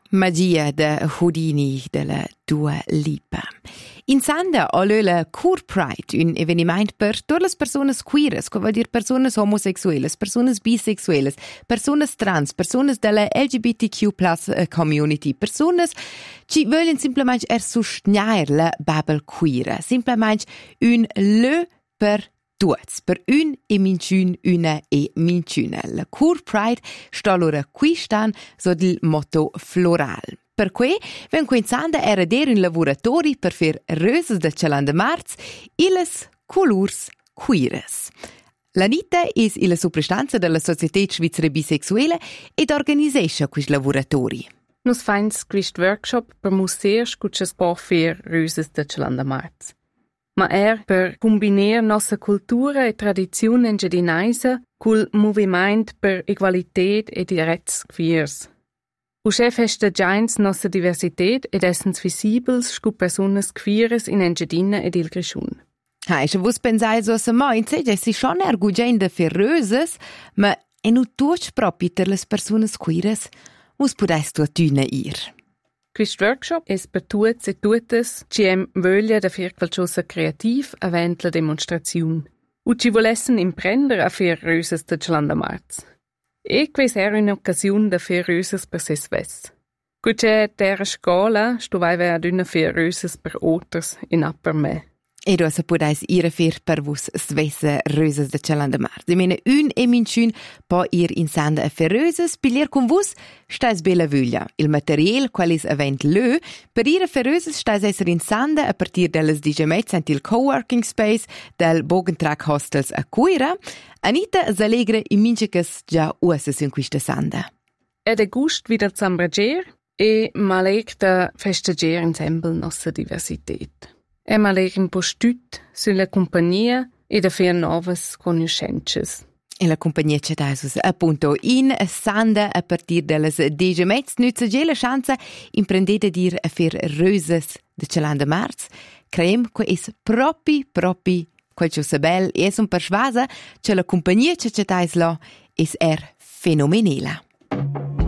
Magia de Houdini della Dua Lipa. In Sanda ha la Queer Pride, un avvenimento per tutte le persone queer, che vuol dire persone omosessuali, persone bisessuali, persone trans, persone della LGBTQ+ community, persone che vogliono semplicemente sostenere la Babel queer, semplicemente un le per tutti, per un e minciun, una e minciuna. La Queer Pride sta allora qui stan so il motto floral. Per cui, wenn coinzanda era der un lavoratori per fare roses de celanda marz e les colors queeres. L'Anita è la soprastanza della Società Svizzera Bisexuelle ed organizesce questi lavoratori. Nus fains quist workshop per museers cucces po fer roses de celanda marz. Ma per combinare nostra cultura e tradizione engiadinaisa col movimento per equalität e diretts queers. Usche festa giants nostra diversität ed essens visibels scu personas queeres in Engiadina ed il Grischun. Se vos pensai so se moinze, che si schon argugenda fer roses, ma e nu tuoch propi per les personas queeres, vos podais tu tüne ir. Quist workshop es per tuts e tuttes ci voglia da fir qualcosa creativ avent la demonstraziun. U ci volessen imprender a fir roses de celanda marz. E quais era un'occasione da fir roses per ses ves. Cuce terra scola stovaiva ad una fir roses per oters in per me. E du se podais ir fir per vos svesse roses de celanda marz. I mene un e minciun po ir in sanda a fir roses, pilier con vos stais bella vuglia. Il material qual is avent lö, per ir a fir roses stais esser in sanda a partir delles digemets ant il coworking space del Bogentrack Hostels a Cuira. Anita s'allegra in mincecas già uasses in quista sanda. Ed è gust wieder zambrager e malegta festager ensemble nostra diversität. E maler un po' stüt sulla compagnia e da fare nuove conoscenze. E la compagnia c'è adesso appunto in Sanda a partire dalle 10 mezz. Nuzza già la chance imprendete dir a fare roses de celanda marz. Creem che è propi qualcosa bel e è un persuasa che la compagnia c'è adesso è fenomenale.